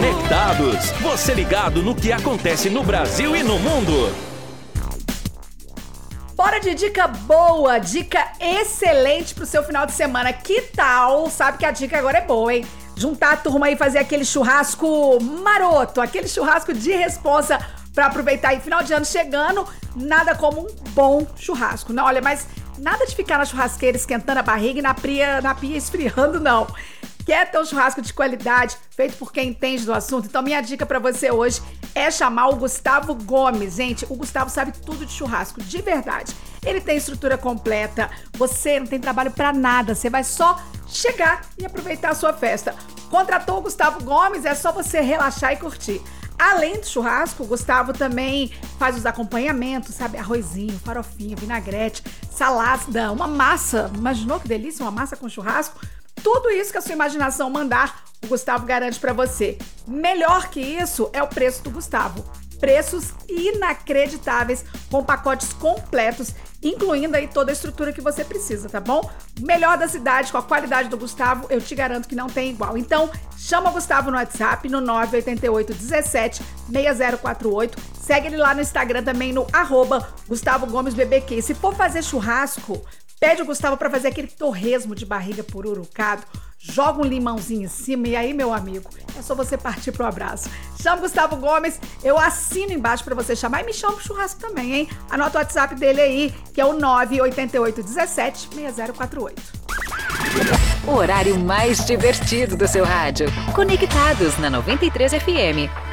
Conectados, você ligado no que acontece no Brasil e no mundo. Bora de dica boa, dica excelente pro seu final de semana. Que tal? Sabe que a dica agora é boa, hein? Juntar a turma aí e fazer aquele churrasco maroto, aquele churrasco de responsa pra aproveitar aí final de ano chegando. Nada como um bom churrasco. Não, olha, mas nada de ficar na churrasqueira esquentando a barriga e na pia esfriando, não. Quer ter um churrasco de qualidade, feito por quem entende do assunto? Então minha dica pra você hoje é chamar o Gustavo Gomes. Gente, o Gustavo sabe tudo de churrasco, de verdade. Ele tem estrutura completa, você não tem trabalho pra nada, você vai só chegar e aproveitar a sua festa. Contratou o Gustavo Gomes, é só você relaxar e curtir. Além do churrasco, o Gustavo também faz os acompanhamentos, sabe? Arrozinho, farofinha, vinagrete, salada, uma massa. Imaginou que delícia? Uma massa com churrasco? Tudo isso que a sua imaginação mandar, o Gustavo garante pra você. Melhor que isso é o preço do Gustavo. Preços inacreditáveis, com pacotes completos, incluindo aí toda a estrutura que você precisa, tá bom? Melhor da cidade, com a qualidade do Gustavo, eu te garanto que não tem igual. Então, chama o Gustavo no WhatsApp, no 988 17 6048. Segue ele lá no Instagram também, no @GustavoGomesBBQ. E se for fazer churrasco, pede o Gustavo para fazer aquele torresmo de barriga pururucado, joga um limãozinho em cima e aí, meu amigo, é só você partir pro abraço. Chama o Gustavo Gomes, eu assino embaixo para você chamar e me chama pro churrasco também, hein? Anota o WhatsApp dele aí, que é o 988 17 6048. O horário mais divertido do seu rádio. Conectados na 93 FM.